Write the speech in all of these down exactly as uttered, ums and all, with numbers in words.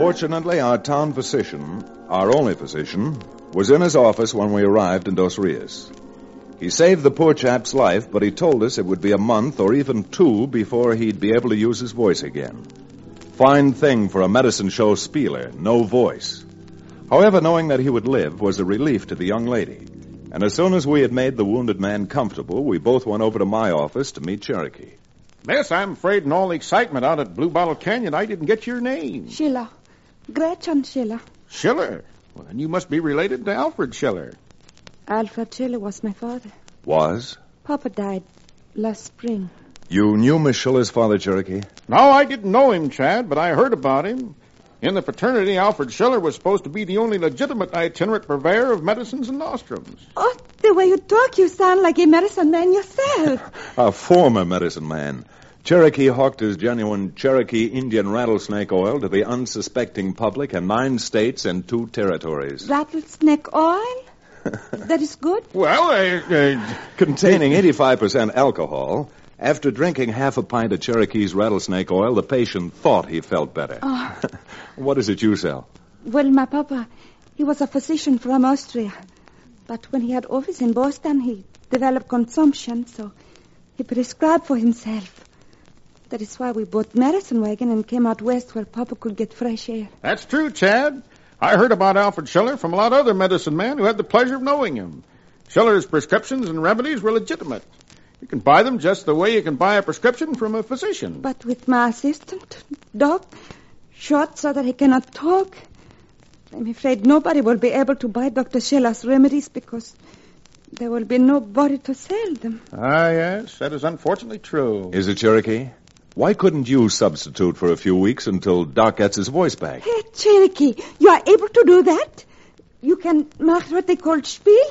Fortunately, our town physician, our only physician, was in his office when we arrived in Dos Rios. He saved the poor chap's life, but he told us it would be a month or even two before he'd be able to use his voice again. Fine thing for a medicine show spieler, no voice. However, knowing that he would live was a relief to the young lady. And as soon as we had made the wounded man comfortable, we both went over to my office to meet Cherokee. Miss, I'm afraid in all the excitement out at Blue Bottle Canyon, I didn't get your name. Schiller. Gretchen Schiller. Schiller? Well, then you must be related to Alfred Schiller. Alfred Schiller was my father. Was? Papa died last spring. You knew Miss Schiller's father, Cherokee? No, I didn't know him, Chad, but I heard about him. In the fraternity, Alfred Schiller was supposed to be the only legitimate itinerant purveyor of medicines and nostrums. Oh, the way you talk, you sound like a medicine man yourself. A former medicine man. Cherokee hawked his genuine Cherokee Indian rattlesnake oil to the unsuspecting public in nine states and two territories. Rattlesnake oil? That is good? Well, uh, uh, containing eighty-five percent alcohol. After drinking half a pint of Cherokee's rattlesnake oil, the patient thought he felt better. Oh. What is it you sell? Well, my papa, he was a physician from Austria. But when he had office in Boston, he developed consumption, so he prescribed for himself. That is why we bought medicine wagon and came out west where Papa could get fresh air. That's true, Chad. I heard about Alfred Schiller from a lot of other medicine men who had the pleasure of knowing him. Schiller's prescriptions and remedies were legitimate. You can buy them just the way you can buy a prescription from a physician. But with my assistant, Doc, short so that he cannot talk, I'm afraid nobody will be able to buy Doctor Schiller's remedies because there will be nobody to sell them. Ah, yes, that is unfortunately true. Is it, Cherokee? Why couldn't you substitute for a few weeks until Doc gets his voice back? Hey, Cherokee, you are able to do that? You can make what they call spiel?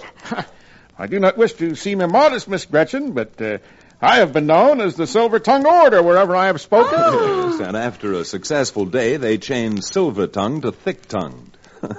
I do not wish to seem immodest, Miss Gretchen, but uh, I have been known as the Silver-Tongue Orator wherever I have spoken. Oh. Yes, and after a successful day, they changed Silver-Tongue to Thick-Tongued.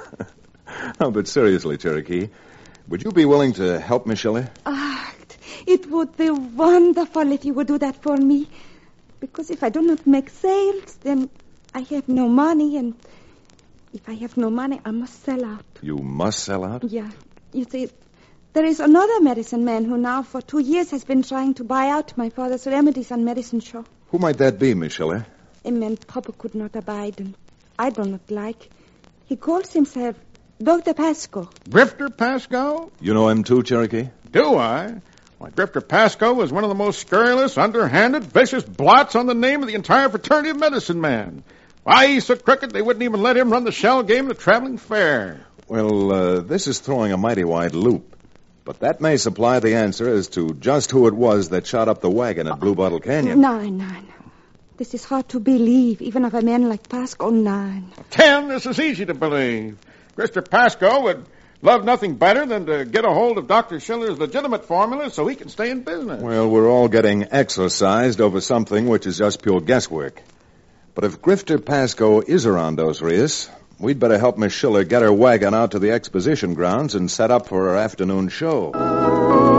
Oh, but seriously, Cherokee, would you be willing to help Miss Schiller? Ah, it would be wonderful if you would do that for me. Because if I do not make sales, then I have no money, and if I have no money, I must sell out. You must sell out? Yeah. You see, there is another medicine man who now for two years has been trying to buy out my father's remedies on medicine show. Who might that be, Miss Schiller? A man Papa could not abide, and I do not like. He calls himself Doctor Pascoe. Grifter Pascoe? You know him too, Cherokee? Do I? Why, Grifter Pascoe was one of the most scurrilous, underhanded, vicious blots on the name of the entire fraternity of medicine men. Why, he's so crooked they wouldn't even let him run the shell game at a traveling fair. Well, uh, this is throwing a mighty wide loop. But that may supply the answer as to just who it was that shot up the wagon at Blue Bottle Canyon. No, no, no. This is hard to believe, even of a man like Pascoe. No. Ken, this is easy to believe. Grifter Pascoe would love nothing better than to get a hold of Doctor Schiller's legitimate formula so he can stay in business. Well, we're all getting exercised over something which is just pure guesswork. But if Grifter Pascoe is around Dos Rios, we'd better help Miss Schiller get her wagon out to the exposition grounds and set up for her afternoon show.